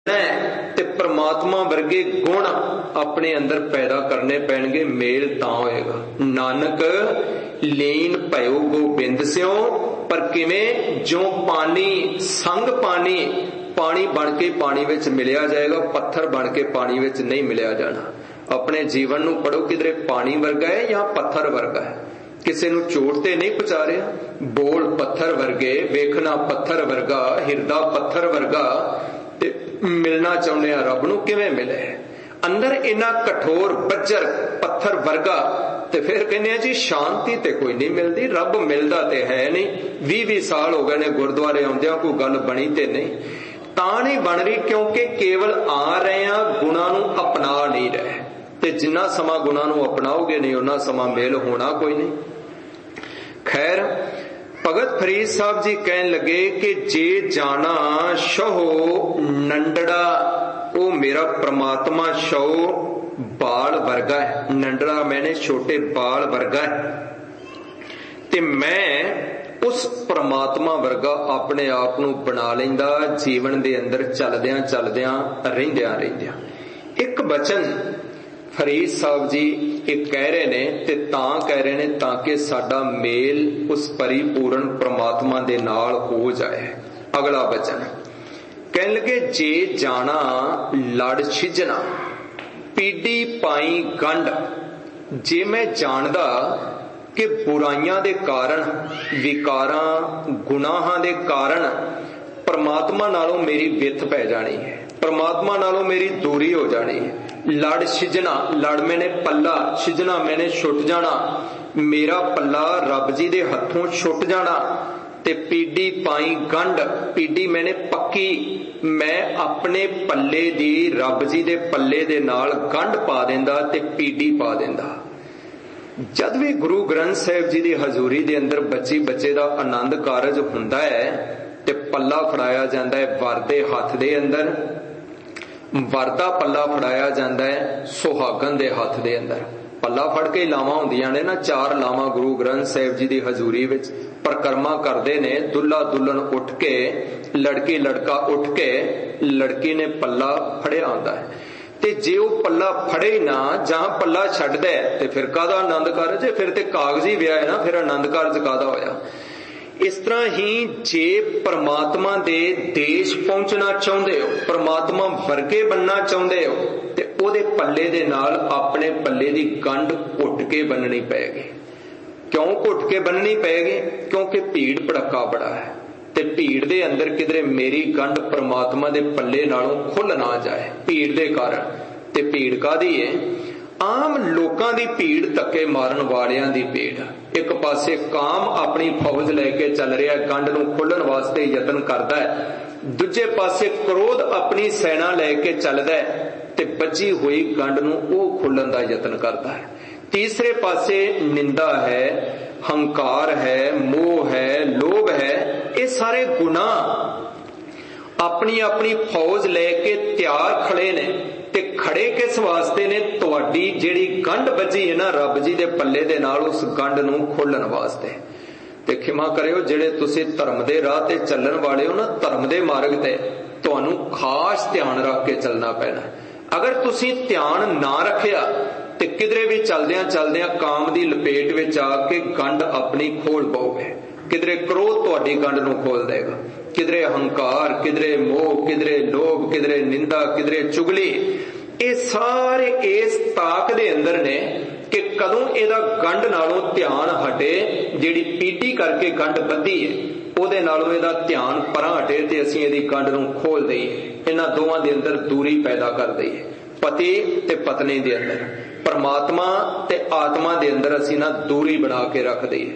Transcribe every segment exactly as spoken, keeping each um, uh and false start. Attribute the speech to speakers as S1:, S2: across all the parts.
S1: ते परमात्मा वर्गे गुण अपने अंदर पैदा करने पैणगे, मेल तां होएगा। नानक लीन भयो गोबिंद स्यों, पर किवें जो पानी संग पानी पानी बन के पानी विच मिलिया जाएगा, पत्थर बन के पानी विच नहीं मिलिया जाना। अपने जीवन नूं पढ़ो, किधरे पानी वर्गा है या पत्थर वर्गा है। किसी नूं चोट ते नहीं पहुंचा रहा, बोल पत्थर वर्गे, वेखना पत्थर वर्गा, हिरदा पत्थर वर्गा, ते मिलना चाहुंदे आ रब नूं किवें मिले। अंदर इन्ना कठोर बज्जर पत्थर वर्गा, ते फिर कहने जी शांति ते कोई नहीं मिलती, रब मिलदा ते है नहीं। भी भी साल हो गए ने गुरुद्वारे आउंदियां, कोई गल बनी ते नहीं। तां नहीं बन रही क्योंकि केवल आ रहे हैं, गुणां नूं अपना नहीं रहे। ते जिन्ना समा गुणां नूं अपनाओगे नहीं, उन्ना समा मेल होना कोई नहीं। खैर, भगत फरीद साहब जी कहन लगे कि जे जाना शहो नंडड़ा, वो मेरा परमात्मा शहो बाल वर्गा है। नंडड़ा मैंने छोटे बाल वर्गा है, ते मैं उस परमात्मा वर्गा अपने आप नूं बना लैंदा, जीवन दे अंदर चलदियां चलदियां रहिंदियां रहिंदियां। एक बचन फरीद साहब जी एक कह रहे ने, ते तां कह रहे ने ताकि साडा मेल उस परिपूर्ण परमात्मा दे नाल हो जाए। अगला बचन कहन लगे, जे जाना लड़ छिजना पीड़ी पाई गंढ। जे मैं जानदा कि बुराइयां दे कारण, विकारां गुनाहां दे कारण परमात्मा नालों मेरी विथ पै जानी है, परमात्मा नालों मेरी दूरी हो जानी है। लड़ छिजना, लड़ मैंने पल्ला, छिजना मैंने छुट जाना, मेरा पल्ला रब जी दे हथों छुट जाना। ते पीड़ी पाई गंढ, पीड़ी मैंने पक्की, मैं अपने पल्ले दी रब जी दे पल्ले दे नाल गंढ पा देंदा ते पीड़ी पा देंदा। जद भी गुरु ग्रंथ साहिब जी दी हजूरी दे अंदर बच्ची बच्चे दा आनंद कारज हुंदा है, ते पल्ला फड़ाया जांदा है वर दे हथ दे अंदर, वरदा पल्ला फड़ाया जाता है सुहागन दे हथ दे अंदर। पल्ला फड़ के लावां हुंदियां ने ना, चार लावां गुरु ग्रंथ साहिब जी दी हजूरी विच परिक्रमा करदे ने। दुल्ला दुल्हन उठ के, लड़की लड़का उठ के, लड़की ने पल्ला फड़िया हुंदा है, ते जे वो पल्ला फड़े ना, जहां पल्ला छड्डदा है, ते फिर काहदा आनंद कारज है, फिर ते कागजी विआह है ना, फिर आनंद कारज काहदा होया। इस तरह ही जे परमात्मा दे देश पहुंचना चाहुंदे हो, परमात्मा वर्गे बनना चाहुंदे हो, ते ओदे पल्ले दे नाल अपने पल्ले दी गंढ घुट के बननी पैगी। क्यों घुट के बननी पैगी? क्योंकि भीड़ भड़का बड़ा है, ते भीड़ दे अंदर किधरे मेरी गंढ परमात्मा दे पल्ले नालों खुल ना जाए भीड़ दे कारण। ते भीड़ कादी है? आम लोकां दी भीड़, धक्के मारन वालियां दी भीड़। एक पासे काम अपनी फौज लेके चल रहा है, गंढ नूं खोलण वास्ते यतन करदा है। दूजे पासे क्रोध अपनी सेना लेके चलदा है, ते बची हुई गंढ नूं ओह खोलण दा यतन करदा है। तीसरे पासे निंदा है, हंकार है, मोह है, लोभ है, ये सारे गुनाह अपनी अपनी फौज लेके तैयार खड़े ने। ते खड़े किस वास्ते ने? तुहाडी जिहड़ी गंढ बजी है ना रब जी दे पल्ले दे नाल, उस गंढ नूं खोलण वास्ते। ते खिमा करियो, जिहड़े तुसीं धर्म दे राह ते चलण वाले हो ना, धर्म दे मार्ग ते तुहानूं खास ध्यान रख के चलना पैना। अगर तुसीं ध्यान ना रखिया ते किधरे भी चलदियां चलदियां काम दी लपेट विच आके गंढ अपनी खोल पाओगे। किधरे क्रोध तुहाडी गंढ नूं खोल देगा, किधरे अहंकार, किधरे मोह, किधरे लोभ, किधरे निंदा, किधरे चुगली। ये सारे इस ताक दे अंदर ने कि कदों एदा गंढ नालों ध्यान हटे, जिहड़ी पीटी करके गंढ बद्धी है ओदे नालों एदा ध्यान परां हटे, ते असीं एदी गंढ नूं खोल दईए। इन्हां दोवां दे अंदर दूरी पैदा कर दईए, पति ते पत्नी दे अंदर, परमात्मा ते आत्मा दे अंदर असीं ना दूरी बना के रख दईए।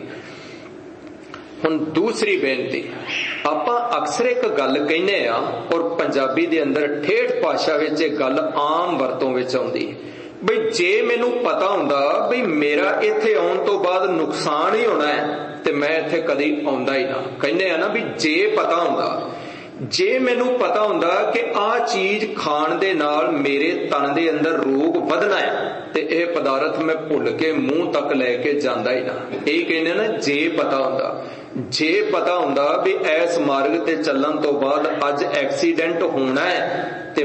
S1: हुण दूसरी बेनती, आपां अक्सर एक गल कहने आ, और पंजाबी दे अंदर ठेठ भाषा विच इह गल आम वरतों विच आउंदी, बई जे मैनूं पता हुंदा बई मेरा इत्थे आउण तो बाद नुकसान ही होना है, ते मैं इत्थे कदी आउंदा ही ना। कहने आ ना भी जे पता हुंदा, जे मैनूं पता हुंदा कि आ चीज खाण दे नाल मेरे तन दे अंदर रोग वधना है, ते इह पदार्थ मैं भुल के मूंह तक लैके जांदा ही ना। यही कहने ना, जे पता हुंदा। ਜੇ ਪਤਾ ਹੁੰਦਾ ਵੀ ਇਸ ਮਾਰਗ ਤੇ ਚੱਲਣ ਤੋਂ ਬਾਅਦ ਅੱਜ ਐਕਸੀਡੈਂਟ ਹੋਣਾ ਹੈ ਤੇ